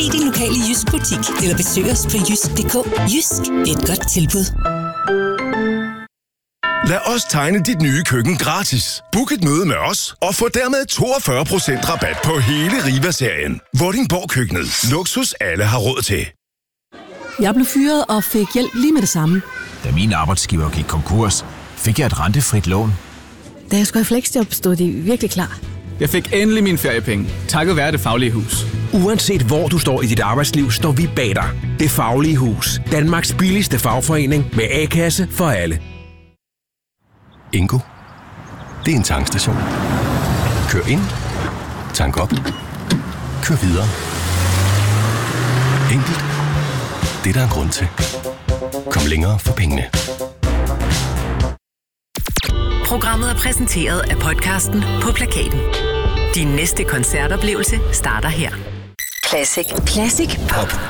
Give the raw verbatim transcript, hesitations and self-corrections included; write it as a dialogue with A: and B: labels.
A: forbi din lokale Jysk-butik eller besøg os på jysk punktum d k. Jysk, et godt tilbud.
B: Lad os tegne dit nye køkken gratis. Book et møde med os og få dermed toogfyrre procent rabat på hele Riva-serien. Vordingborg-køkkenet. Luksus alle har råd til.
C: Jeg blev fyret og fik hjælp lige med det samme.
D: Da min arbejdsgiver gik konkurs, fik jeg et rentefrit lån.
C: Da jeg skulle have fleksjob, stod de virkelig klar.
E: Jeg fik endelig mine feriepenge, takket være Det Faglige Hus.
F: Uanset hvor du står i dit arbejdsliv, står vi bag dig. Det Faglige Hus. Danmarks billigste fagforening med A-kasse for alle.
G: Ingo. Det er en tankstation. Kør ind. Tank op. Kør videre. Enkelt. Det er der en grund til. Kom længere for pengene.
H: Programmet er præsenteret af podcasten På Plakaten. Din næste koncertoplevelse starter her.
A: Classic. Classic Pop.